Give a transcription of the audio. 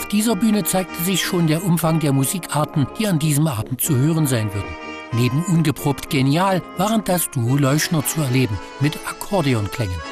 dieser Bühne zeigte sich schon der Umfang der Musikarten, die an diesem Abend zu hören sein würden. Neben ungeprobt genial waren das Duo Leuschner zu erleben mit Akkordeonklängen.